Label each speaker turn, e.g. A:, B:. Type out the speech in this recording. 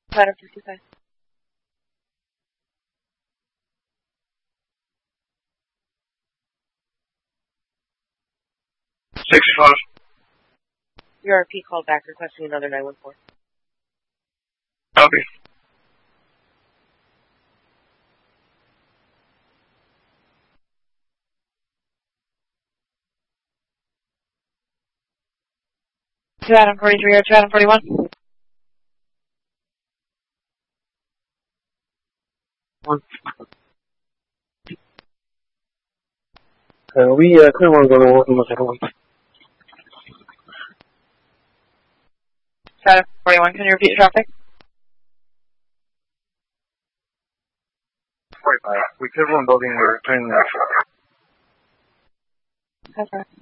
A: Adam 55.
B: 65.
A: URP called back requesting another 914.
B: Copy.
A: To Adam 43 or to Adam 41?
B: We clear one going to work on the second one.
A: To Adam 41, can you repeat your traffic?
B: 45. We clear one building, we're returning the
A: That's right.